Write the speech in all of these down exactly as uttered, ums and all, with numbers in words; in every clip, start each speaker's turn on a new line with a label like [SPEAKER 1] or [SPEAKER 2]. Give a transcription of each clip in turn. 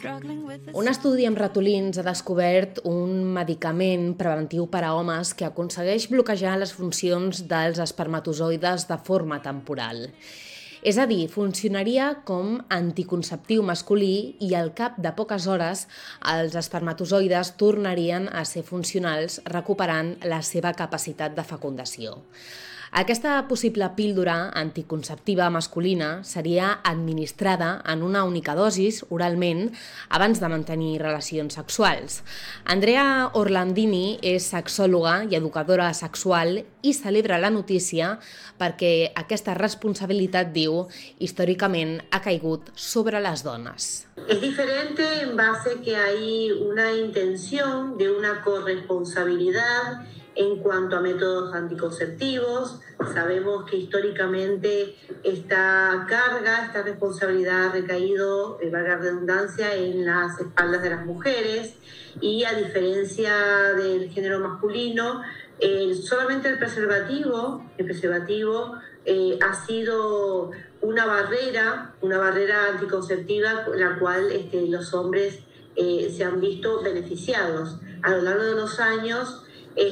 [SPEAKER 1] Un estudi amb ratolins ha descobert un medicament preventiu per a homes que aconsegueix bloquejar les funcions dels espermatozoides de forma temporal. És a dir, funcionaria com anticonceptiu masculí i al cap de poques hores els espermatozoides tornarien a ser funcionals recuperant la seva capacitat de fecundació. Aquesta possible píldora anticonceptiva masculina seria administrada en una única dosis oralment abans de mantenir relacions sexuals. Andrea Orlandini és sexòloga i educadora sexual i celebra la notícia perquè aquesta responsabilitat, diu, històricament ha caigut sobre les dones.
[SPEAKER 2] Es diferente en base que hay una intención de una corresponsabilidad en cuanto a métodos anticonceptivos. Sabemos que históricamente esta carga, esta responsabilidad ha recaído, eh, valga la redundancia, en las espaldas de las mujeres y a diferencia del género masculino, eh, solamente el preservativo, el preservativo eh, ha sido una barrera, una barrera anticonceptiva con la cual este, los hombres eh, se han visto beneficiados. A lo largo de los años,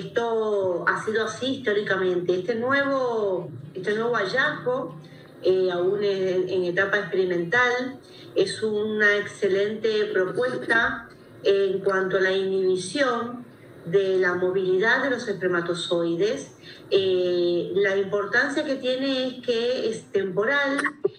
[SPEAKER 2] esto ha sido así históricamente. Este nuevo, este nuevo hallazgo, eh, aún en, en etapa experimental, es una excelente propuesta en cuanto a la inhibición de la movilidad de los espermatozoides. Eh, la importancia que tiene es que es temporal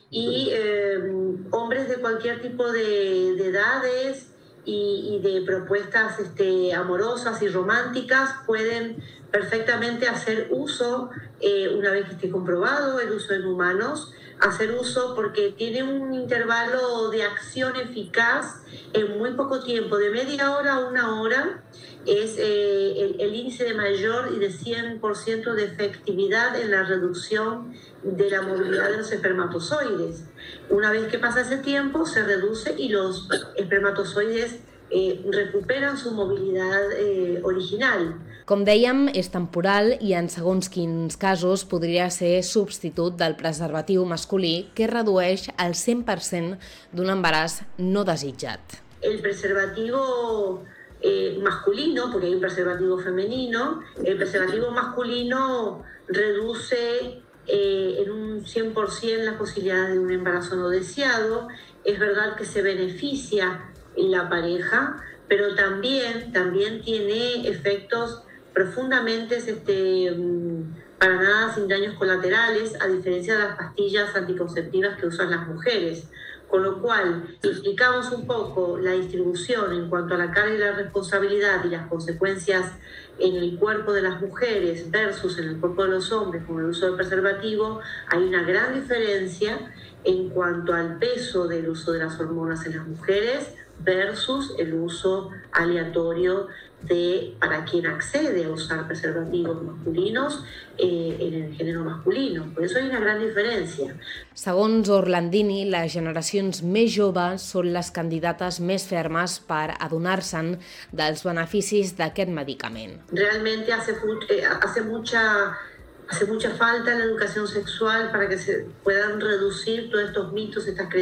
[SPEAKER 2] y eh, hombres de cualquier tipo de, de edades y, y de propuestas este, amorosas y románticas pueden perfectamente hacer uso, eh, una vez que esté comprobado el uso en humanos, hacer uso porque tiene un intervalo de acción eficaz en muy poco tiempo, de media hora a una hora, es eh, el, el índice de mayor y de cien por ciento de efectividad en la reducción de la movilidad de los espermatozoides. Una vez que pasa ese tiempo, se reduce y los espermatozoides eh, recuperan su movilidad eh, original.
[SPEAKER 1] Com dèiem, és temporal i en segons quins casos podria ser substitut del preservatiu masculí que redueix el cent per cent d'un embaràs no desitjat.
[SPEAKER 2] El preservativo eh, masculino, porque hay un preservativo femenino, el preservativo masculino reduce eh, en un cien por ciento las posibilidades de un embarazo no deseado. Es verdad que se beneficia en la pareja, pero también, también tiene efectos profundamente este, para nada sin daños colaterales, a diferencia de las pastillas anticonceptivas que usan las mujeres. Con lo cual, si explicamos un poco la distribución en cuanto a la carga y la responsabilidad y las consecuencias en el cuerpo de las mujeres versus en el cuerpo de los hombres con el uso del preservativo, hay una gran diferencia en cuanto al peso del uso de las hormonas en las mujeres versus el uso aleatorio de para quien accede a usar preservativos masculinos eh, en el género masculino. Por eso hay una gran diferència.
[SPEAKER 1] Segons Orlandini, les generacions més joves són les candidates més fermes per adonar-se'n dels beneficis d'aquest medicament.
[SPEAKER 2] Realmente hace, hace mucha Hace mucha falta la educación sexual para que se puedan reducir todos estos mitos, estas creencias